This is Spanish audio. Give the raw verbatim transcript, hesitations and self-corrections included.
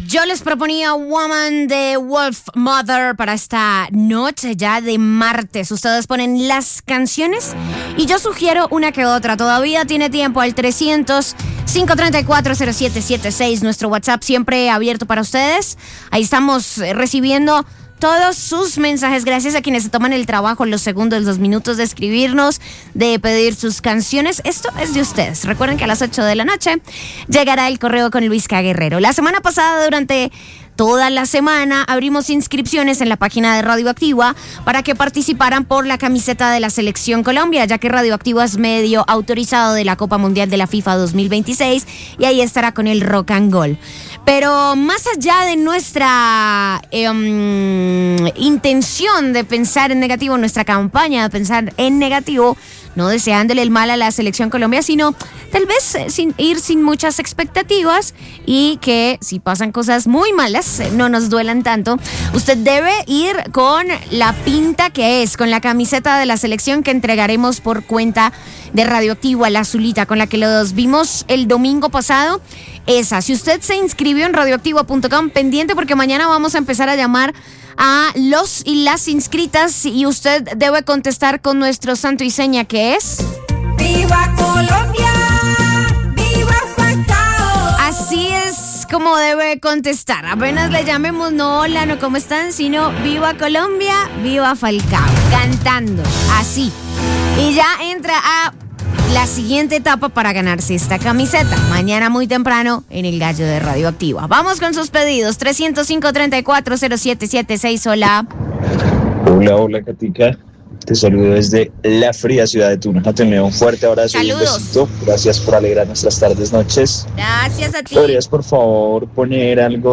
Yo les proponía Woman de Wolf Mother para esta noche ya de martes. Ustedes ponen las canciones y yo sugiero una que otra. Todavía tiene tiempo al trescientos, cinco treinta y cuatro, cero siete siete seis. Nuestro WhatsApp siempre abierto para ustedes. Ahí estamos recibiendo todos sus mensajes. Gracias a quienes se toman el trabajo, los segundos, los minutos de escribirnos, de pedir sus canciones. Esto es de ustedes. Recuerden que a las ocho de la noche llegará el correo con Luis K. Guerrero. La semana pasada, durante toda la semana, abrimos inscripciones en la página de Radioactiva para que participaran por la camiseta de la Selección Colombia, ya que Radioactiva es medio autorizado de la Copa Mundial de la FIFA dos mil veintiséis y ahí estará con el Rock and Gold. Pero más allá de nuestra eh, um, intención de pensar en negativo, nuestra campaña de pensar en negativo, no deseándole el mal a la Selección Colombia, sino tal vez eh, sin ir sin muchas expectativas y que si pasan cosas muy malas eh, no nos duelan tanto. Usted debe ir con la pinta que es, con la camiseta de la selección que entregaremos por cuenta de Radioactiva, la azulita con la que los vimos el domingo pasado. Esa, si usted se inscribió en radioactiva punto com, pendiente porque mañana vamos a empezar a llamar a los y las inscritas y usted debe contestar con nuestro santo y seña que es ¡Viva Colombia! ¡Viva Falcao! Así es como debe contestar. Apenas le llamemos, no hola, no cómo están, sino viva Colombia, viva Falcao, cantando así. Y ya entra a la siguiente etapa para ganarse esta camiseta. Mañana muy temprano en el Gallo de Radioactiva. Vamos con sus pedidos. trescientos cinco, treinta y cuatro, cero siete siete seis. Hola. Hola, hola, Katica. Te saludo desde la fría ciudad de Tunja. Te envío un fuerte abrazo. Saludos. Y un besito. Gracias por alegrar nuestras tardes, noches. Gracias a ti. ¿Podrías, por favor, poner algo